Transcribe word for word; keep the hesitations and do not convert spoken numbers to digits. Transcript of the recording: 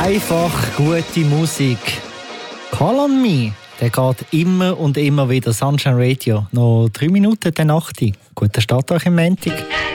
Einfach gute Musik. Call on me. Der geht immer und immer wieder. Sunshine Radio. Noch drei Minuten der Nacht. Guten Start euch im Montag.